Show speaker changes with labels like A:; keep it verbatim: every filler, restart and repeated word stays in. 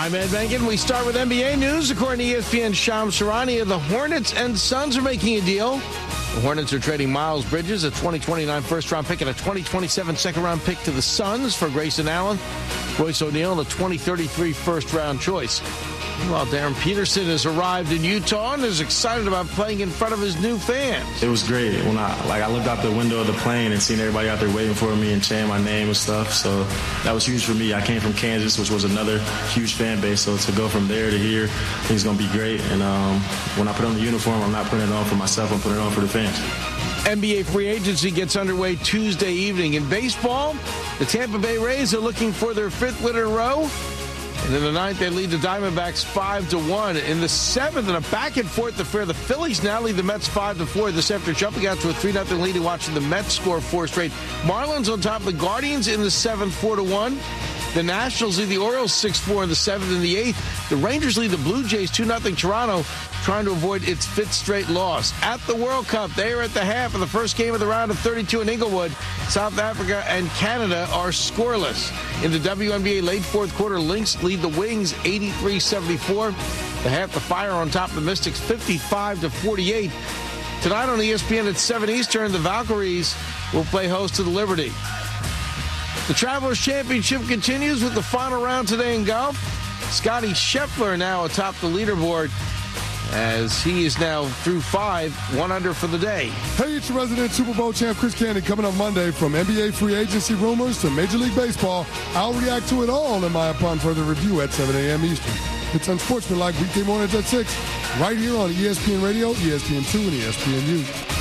A: I'm Ed Benkin. We start with N B A news. According to E S P N's Shams Charania, the Hornets and Suns are making a deal. The Hornets are trading Miles Bridges, a twenty twenty-nine first-round pick, and a twenty twenty-seven second-round pick to the Suns for Grayson Allen, Royce O'Neal, and a twenty thirty-three first-round choice. Meanwhile, Darren Peterson has arrived in Utah and is excited about playing in front of his new fans.
B: It was great when I like I looked out the window of the plane and seen everybody out there waiting for me and chanting my name and stuff. So that was huge for me. I came from Kansas, which was another huge fan base. So to go from there to here, I think it's going to be great. And um, when I put on the uniform, I'm not putting it on for myself. I'm putting it on for the fans.
A: N B A free agency gets underway Tuesday evening. In baseball, the Tampa Bay Rays are looking for their fifth win in a row. And in the ninth, they lead the Diamondbacks five to one. In the seventh, in a back-and-forth affair, the Phillies now lead the Mets five to four. This after jumping out to a three nothing lead and watching the Mets score four straight. Marlins on top of the Guardians in the seventh, four to one. The Nationals lead the Orioles six four in the seventh and the eighth. The Rangers lead the Blue Jays two nothing. Toronto trying to avoid its fifth straight loss. At the World Cup, they are at the half of the first game of the round of thirty-two in Inglewood. South Africa and Canada are scoreless. In the W N B A late fourth quarter, Lynx lead the Wings eighty-three seventy-four. The half, the Fire on top of the Mystics fifty-five to forty-eight. Tonight on E S P N at seven Eastern, the Valkyries will play host to the Liberty. The Travelers Championship continues with the final round today in golf. Scotty Scheffler now atop the leaderboard as he is now through five, one under for the day.
C: Hey, it's your resident Super Bowl champ Chris Candy coming up Monday. From N B A free agency rumors to Major League Baseball, I'll react to it all in my upon further review at seven a.m. Eastern. It's Unsportsmanlike weekday mornings at six, right here on E S P N Radio, E S P N two, and E S N U.